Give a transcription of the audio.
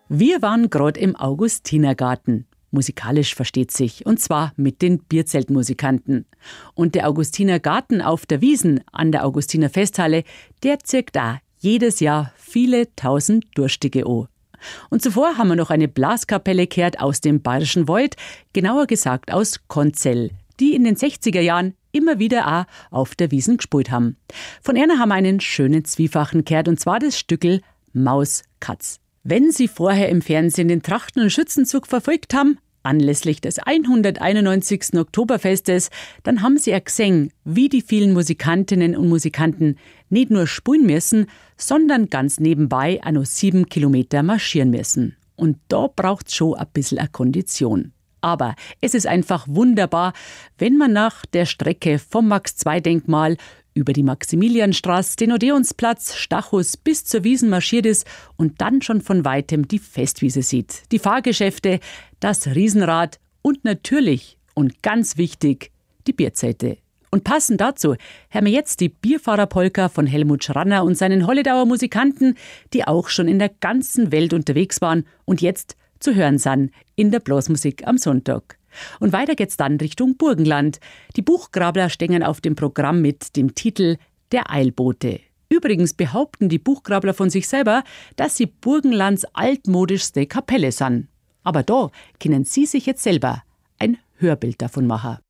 Wir waren gerade im Augustinergarten. Musikalisch versteht sich, und zwar mit den Bierzeltmusikanten. Und der Augustinergarten auf der Wiesn an der Augustiner Festhalle, der zirkt da jedes Jahr viele tausend Durstige an. Und zuvor haben wir noch eine Blaskapelle gehört aus dem Bayerischen Wald, genauer gesagt aus Konzell, die in den 60er Jahren immer wieder auch auf der Wiesn gespielt haben. Von einer haben wir einen schönen Zwiefachen gehört, und zwar das Stückel Maus Katz. Wenn Sie vorher im Fernsehen den Trachten- und Schützenzug verfolgt haben, anlässlich des 191. Oktoberfestes, dann haben Sie ja gesehen, wie die vielen Musikantinnen und Musikanten nicht nur spielen müssen, sondern ganz nebenbei auch noch 7 Kilometer marschieren müssen. Und da braucht's schon ein bisschen eine Kondition. Aber es ist einfach wunderbar, wenn man nach der Strecke vom Max-II-Denkmal über die Maximilianstraße, den Odeonsplatz, Stachus bis zur Wiesn marschiert ist und dann schon von Weitem die Festwiese sieht, die Fahrgeschäfte, das Riesenrad und natürlich und ganz wichtig die Bierzelte. Und passend dazu hören wir jetzt die Bierfahrerpolka von Helmut Schranner und seinen Holledauer Musikanten, die auch schon in der ganzen Welt unterwegs waren und jetzt zu hören sind in der Blasmusik am Sonntag. Und weiter geht's dann Richtung Burgenland. Die Buchgrabler stehen auf dem Programm mit dem Titel Der Eilbote. Übrigens behaupten die Buchgrabler von sich selber, dass sie Burgenlands altmodischste Kapelle sind. Aber da können Sie sich jetzt selber ein Hörbild davon machen.